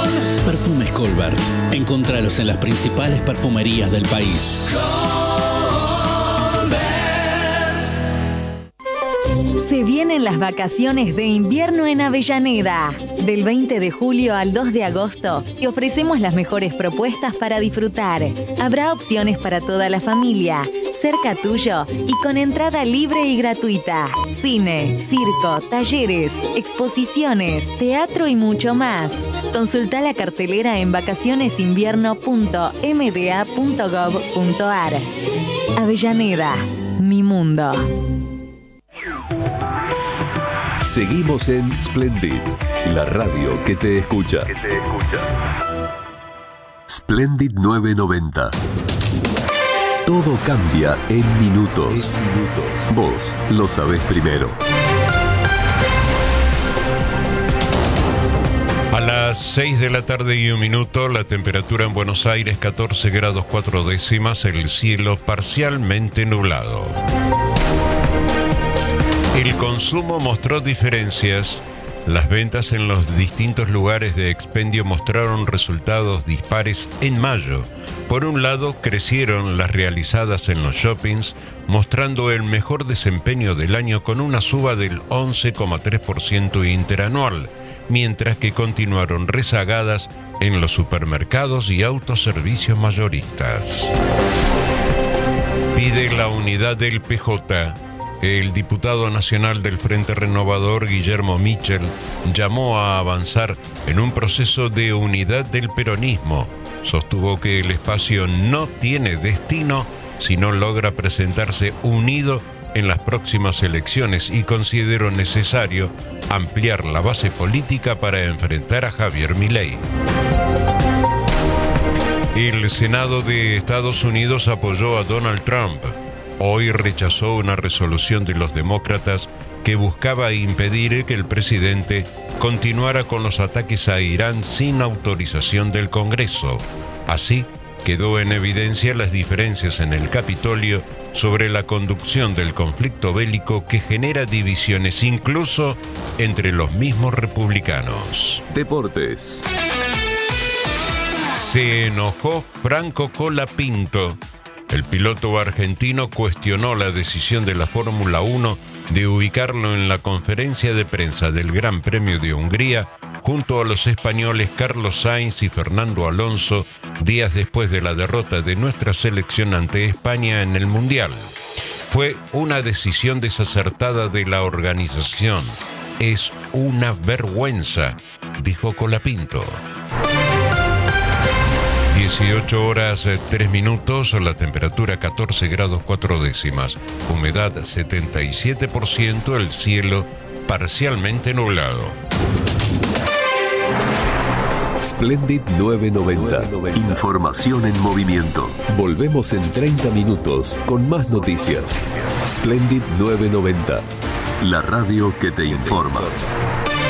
Perfumes Colbert. Encontralos en las principales perfumerías del país. Se vienen las vacaciones de invierno en Avellaneda. Del 20 de julio al 2 de agosto te ofrecemos las mejores propuestas para disfrutar. Habrá opciones para toda la familia, cerca tuyo y con entrada libre y gratuita. Cine, circo, talleres, exposiciones, teatro y mucho más. Consulta la cartelera en vacacionesinvierno.mda.gov.ar. Avellaneda, mi mundo. Seguimos en Splendid, la radio que te escucha. Splendid 990. Todo cambia en minutos. Vos lo sabés primero. A las 6 de la tarde y 1 minuto, la temperatura en Buenos Aires 14 grados 4 décimas, el cielo parcialmente nublado. El consumo mostró diferencias. Las ventas en los distintos lugares de expendio mostraron resultados dispares en mayo. Por un lado, crecieron las realizadas en los shoppings, mostrando el mejor desempeño del año con una suba del 11,3% interanual, mientras que continuaron rezagadas en los supermercados y autoservicios mayoristas. Pide la unidad del PJ. El diputado nacional del Frente Renovador, Guillermo Michel, llamó a avanzar en un proceso de unidad del peronismo. Sostuvo que el espacio no tiene destino si no logra presentarse unido en las próximas elecciones y consideró necesario ampliar la base política para enfrentar a Javier Milei. El Senado de Estados Unidos apoyó a Donald Trump. Hoy rechazó una resolución de los demócratas que buscaba impedir que el presidente continuara con los ataques a Irán sin autorización del Congreso. Así, quedó en evidencia las diferencias en el Capitolio sobre la conducción del conflicto bélico que genera divisiones incluso entre los mismos republicanos. Deportes. Se enojó Franco Colapinto. El piloto argentino cuestionó la decisión de la Fórmula 1 de ubicarlo en la conferencia de prensa del Gran Premio de Hungría junto a los españoles Carlos Sainz y Fernando Alonso días después de la derrota de nuestra selección ante España en el Mundial. Fue una decisión desacertada de la organización. Es una vergüenza, dijo Colapinto. 18 horas 3 minutos, la temperatura 14 grados 4 décimas, humedad 77%, el cielo parcialmente nublado. Splendid 990. Información en movimiento. Volvemos en 30 minutos con más noticias. Splendid 990. La radio que te informa.